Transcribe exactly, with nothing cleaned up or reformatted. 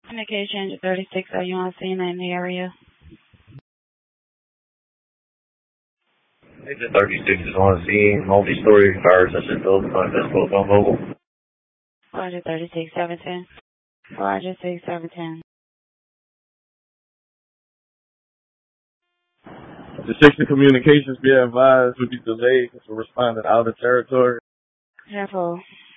Communication thirty-six, are you on scene in the area? Agent thirty-six is on scene, multi-story fires at the building front, that's both on mobile. Roger, thirty-six, seven ten. Roger, six, seven ten. The section communications be advised will be delayed because we're responding out of territory. Careful.